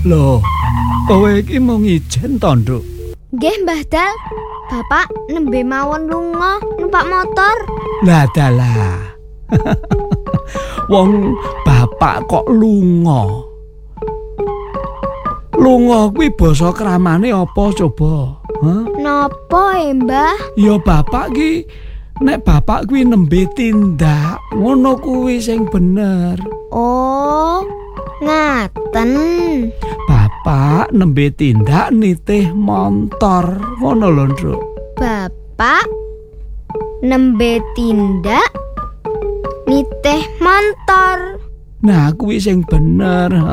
Loh, kowe iki mau ngijen to, Nduk? Nggih, Mbah Dal. Bapak nembe mawon lunga numpak motor. Lah dalah. Wong bapak kok lunga. Lunga kuwi basa kramane apa coba? Hah? Napa, Mbah? Ya bapak ki nek bapak kuwi nembe tindak, ngono kuwi sing bener. Oh, ngaten. Bapak nembe tindak nitih montor, ngono lho, Nduk. Bapak nembe tindak nitih montor. Nah, kuwi sing bener.